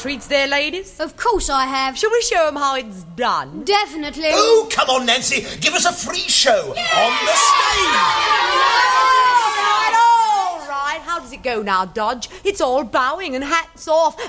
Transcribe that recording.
treats there, ladies? Of course I have. Shall we show them how it's done? Definitely. Oh, come on, Nancy. Give us a free show on the stage. All right. How does it go now, Dodge? It's all bowing and hats off.